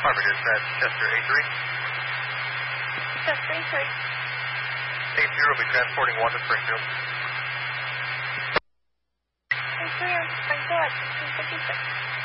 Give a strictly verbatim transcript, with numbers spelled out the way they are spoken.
Harvard, is that Chester A three? Chester A three. A zero will be transporting one to Springfield. A three on Springfield at fifteen fifty-six.